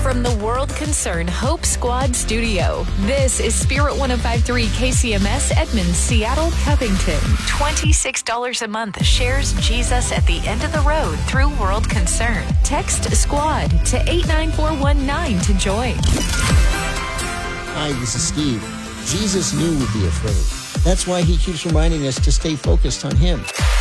From the World Concern Hope Squad studio, this is Spirit 105.3 KCMS Edmonds, Seattle, Covington. $26 a month shares Jesus at the end of the road through World Concern. Text SQUAD to 89419 to join. Hi, this is Steve. Jesus knew we'd be afraid. That's why he keeps reminding us to stay focused on him.